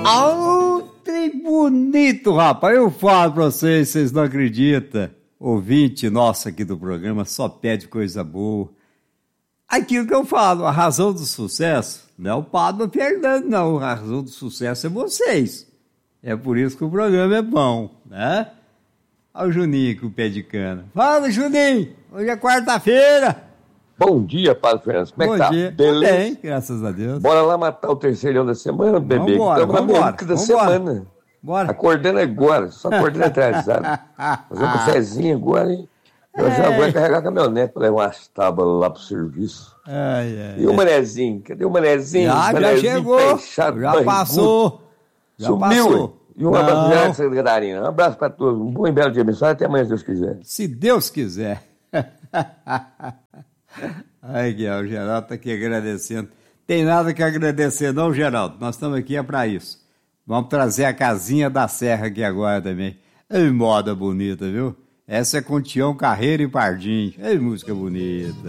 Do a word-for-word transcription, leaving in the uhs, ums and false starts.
Ah, trem bonito, rapaz. Eu falo pra vocês, vocês não acreditam. Ouvinte nosso aqui do programa só pede coisa boa. Aquilo que eu falo, a razão do sucesso não é o Padre Fernando, não. A razão do sucesso é vocês. É por isso que o programa é bom, né? Olha o Juninho com o pé de cana. Fala, Juninho! Hoje é quarta-feira. Bom dia, Padre Fernando. Como é Bom que tá? dia. Beleza? Bem, graças a Deus. Bora lá matar o terceirão da semana, bebê. Vambora, Estamos na vambora, música da vambora. semana. Bora. Acordando agora, só acordando atrasado. Fazer um cafezinho agora, hein? Eu já É. vou carregar a caminhonete para levar umas tábuas lá pro serviço. Ai, ai, E o Manezinho? Cadê o Manezinho? Já, já Manezinho chegou. fechado, Já barrigudo. passou. Já Sumiu, passou. hein? E um abraço Não. para Santa Catarina. Um abraço para todos. Um bom e belo dia abençoado. Até amanhã, se Deus quiser. Se Deus quiser. Ai, Guilherme, o Geraldo está aqui agradecendo. Tem nada que agradecer não, Geraldo. Nós estamos aqui é para isso. Vamos trazer a casinha da Serra aqui agora também. Ei, moda bonita, viu? Essa é com Tião Carreiro e Pardinho. Ei, música bonita.